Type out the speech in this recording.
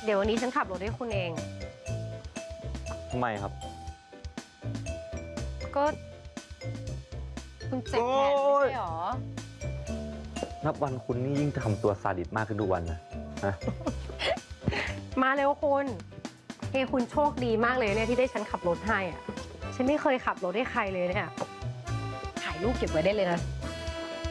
เดี๋ยววันนี้ฉันขับรถให้คุณเองทำไมครับก็คุณเจ็บแขนไม่ใช่หรอนับวันคุณนี่ยิ่งทำตัวซาดิสมากขึ้นทุกวันนะฮะมาเร็วคุณคุณโชคดีมากเลยเนี่ยที่ได้ฉันขับรถให้อ่ะ ฉันไม่เคยขับรถให้ใครเลยเนี่ย ถ่ายรูปเก็บไว้ได้เลยนะ